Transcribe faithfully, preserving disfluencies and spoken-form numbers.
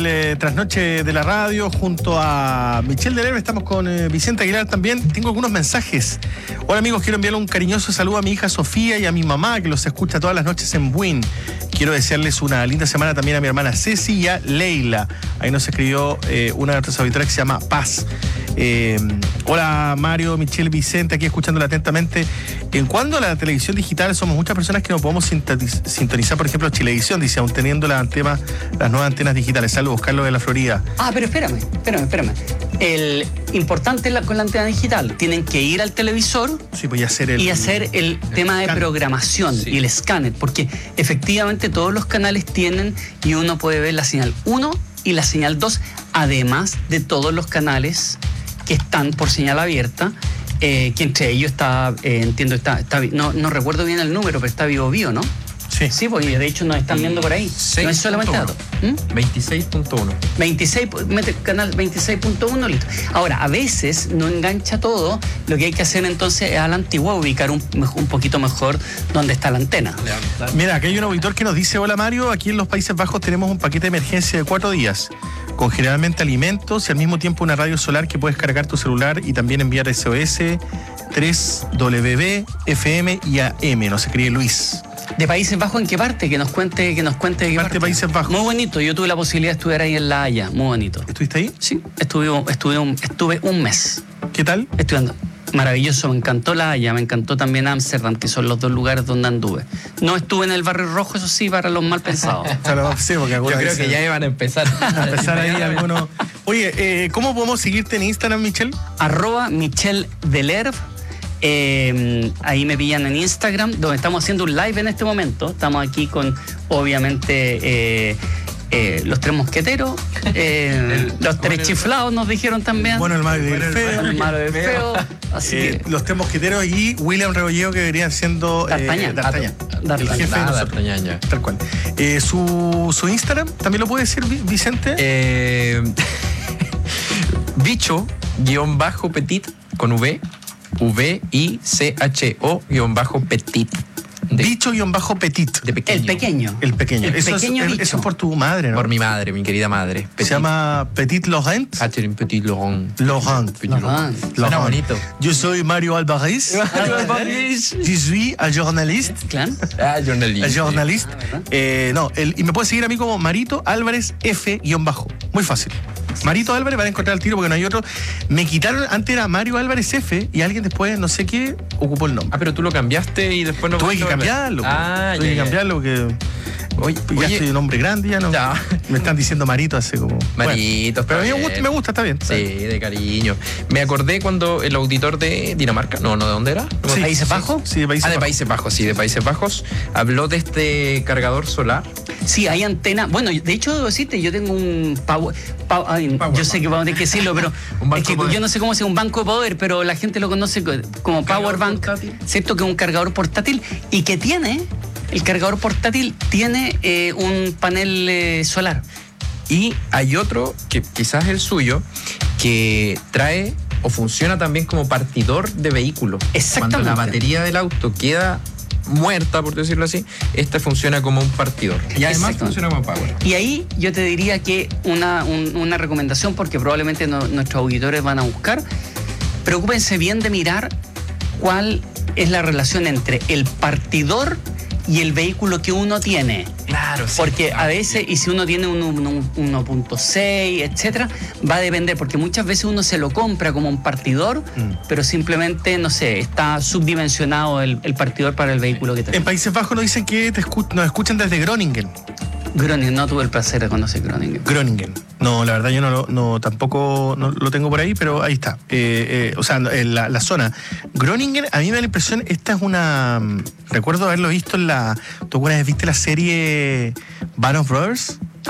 Eh, trasnoche de la radio junto a Michelle Delerve, estamos con eh, Vicente Aguilar también. Tengo algunos mensajes. Hola amigos, quiero enviarle un cariñoso saludo a mi hija Sofía y a mi mamá que los escucha todas las noches en Buin. Quiero desearles una linda semana también a mi hermana Ceci y a Leila. Ahí nos escribió eh, una de nuestras auditoras que se llama Paz. Eh, hola Mario, Michelle, Vicente, aquí escuchándola atentamente. En cuanto a la televisión digital, somos muchas personas que no podemos sintonizar, por ejemplo, Chilevisión, dice, aún teniendo la antena, las nuevas antenas digitales. Saludos, Carlos de la Florida. Ah, pero espérame, espérame, espérame. El importante la, con la antena digital, tienen que ir al televisor sí, pues, y hacer el, y hacer el, el tema de programación sí. y el escáner, porque efectivamente todos los canales tienen y uno puede ver la señal uno y la señal dos, además de todos los canales que están por señal abierta, eh, que entre ellos está, eh, entiendo, está, está no, no recuerdo bien el número, pero está Vivo Vivo, ¿no? Sí. Sí, porque de hecho nos están viendo por ahí. No es solamente datos. ¿Mm? veintiséis punto uno. veintiséis, mete canal veintiséis punto uno, listo. Ahora, a veces no engancha todo. Lo que hay que hacer entonces es a la antigua ubicar un, un poquito mejor donde está la antena. Mira, aquí hay un auditor que nos dice: hola Mario, aquí en los Países Bajos tenemos un paquete de emergencia de cuatro días, con generalmente alimentos y al mismo tiempo una radio solar que puedes cargar tu celular y también enviar S O S, tres W B, F M y A M. Nos escribe Luis. ¿De Países Bajos en qué parte? Que nos cuente, que nos cuente de qué parte. de Países Bajos. Muy bonito, yo tuve la posibilidad de estudiar ahí en La Haya, muy bonito. ¿Estuviste ahí? Sí, estuve, estuve, un, estuve un mes. ¿Qué tal? Estudiando. Maravilloso, me encantó La Haya, me encantó también Ámsterdam, que son los dos lugares donde anduve. No estuve en el Barrio Rojo, eso sí, para los mal pensados. Claro, sí, porque yo creo que ya iban a empezar. a empezar ahí algunos. Oye, eh, ¿cómo podemos seguirte en Instagram, Michelle? Arroba Michelle Delerve. Eh, ahí me pillan en Instagram, donde estamos haciendo un live en este momento. Estamos aquí con, obviamente, eh, eh, los tres mosqueteros, eh, el, los tres chiflados nos dijeron también. Bueno, el malo y el feo. El malo y el feo. Así eh, que, los tres mosqueteros y William Rebolledo, que deberían siendo D'Artagnan. Eh, D'Artagnan. D'Artagnan. El jefe ah, de D'Artagnan, tal cual. Eh, su, su Instagram, ¿también lo puede decir Vicente? Eh, bicho guión bajo petit con V. V I C H O guión bajo petit. Bicho guión bajo petit. De pequeño. El pequeño. El pequeño. El eso, pequeño es, bicho. eso es por tu madre, ¿no? Por mi madre, mi querida madre. Petit. Se llama Petit Laurent. Catherine Petit Laurent. Laurent. Laurent. Suena bonito. Yo soy Mario Alvarez. Mario Alvarez. Je suis un journaliste. Claro. Ah, journalista. Un journaliste. Ah, eh, no, el, y me puedes seguir a mí como Marito Álvarez F guión bajo. Muy fácil. Marito Álvarez, van a encontrar el tiro porque no hay otro. Me quitaron, antes era Mario Álvarez F y alguien después, no sé qué, ocupó el nombre. Ah, pero tú lo cambiaste y después no. Tuve que cambiarlo. Ah, Tuve ya, que ya. cambiarlo porque Oye, ya oye, soy un hombre grande, ya no. Ya. Me están diciendo Marito hace como. Marito, bueno, pero a mí me bien. gusta, me gusta, está bien. Está Sí, bien. de cariño. Me acordé cuando el auditor de Dinamarca, no, no, ¿de dónde era? Sí, ¿Países sí, Bajos? Sí, de Países Ah, de Bajos. Países Bajos, sí, de Países Bajos. Habló de este cargador solar. Sí, hay antena. Bueno, de hecho, debo decirte, yo tengo un power. power ay, Power yo sé que vamos a tener que decirlo, pero Un banco es que de poder. yo no sé cómo sea un banco de poder, pero la gente lo conoce como Power Bank, portátil. ¿cierto? Que es un cargador portátil y que tiene, el cargador portátil tiene eh, un panel eh, solar. Y hay otro, que quizás es el suyo, que trae o funciona también como partidor de vehículo. Exactamente. Cuando la batería del auto queda muerta, por decirlo así, esta funciona como un partidor. Y además funciona como power. Y ahí yo te diría que una, un, una recomendación, porque probablemente no, nuestros auditores van a buscar, preocúpense bien de mirar cuál es la relación entre el partidor y el vehículo que uno tiene. Claro, sí. Porque a veces, y si uno tiene un, un uno punto seis, etcétera, va a depender, porque muchas veces uno se lo compra como un partidor, mm. pero simplemente, no sé, está subdimensionado el, el partidor para el vehículo que tiene. En Países Bajos nos dicen que te escu nos escuchan desde Groningen. Groningen, no tuve el placer de conocer Groningen. Groningen. No, la verdad yo no, no tampoco no lo tengo por ahí, pero ahí está. Eh, eh, o sea, en la, la zona. Groningen, a mí me da la impresión, esta es una... Recuerdo haberlo visto en la... ¿Tú alguna vez viste la serie Band of Brothers?